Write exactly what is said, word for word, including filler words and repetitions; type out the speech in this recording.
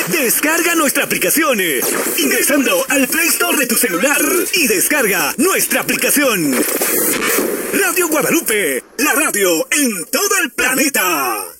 Descarga nuestra aplicación eh, ingresando al Play Store de tu celular y descarga nuestra aplicación. Radio Guadalupe, la radio en todo el planeta.